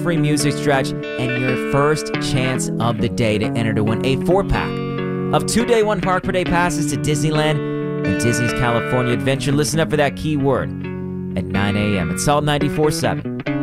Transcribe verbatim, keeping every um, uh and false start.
free music stretch and your first chance of the day to enter to win a four-pack of two day, one park per day passes to Disneyland and Disney's California Adventure. Listen up for that keyword at nine a.m. It's Salt ninety-four point seven.